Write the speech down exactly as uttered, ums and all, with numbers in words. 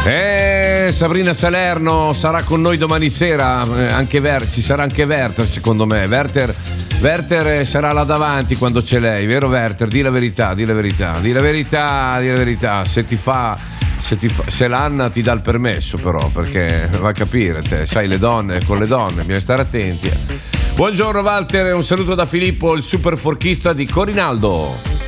Eh, Sabrina Salerno sarà con noi domani sera, eh, anche Ver- ci sarà anche Werther secondo me. Werther, Werther sarà là davanti quando c'è lei, vero Werther? Di la verità, di la verità, di la verità, di la verità. Se ti fa, se, ti fa, se l'Anna ti dà il permesso però, perché va a capire, te, sai le donne, con le donne bisogna stare attenti. Eh. Buongiorno Walter, un saluto da Filippo, il super forchista di Corinaldo.